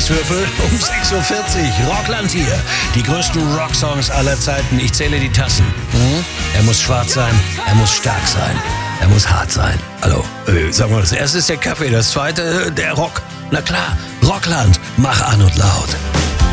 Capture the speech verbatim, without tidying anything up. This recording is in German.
Eiswürfel um sechs Uhr vierzig. Rockland hier. Die größten Rocksongs aller Zeiten. Ich zähle die Tassen. Hm? Er muss schwarz sein. Er muss stark sein. Er muss hart sein. Hallo, äh, sag mal, das erste ist der Kaffee, das zweite äh, der Rock. Na klar, Rockland. Mach an und laut.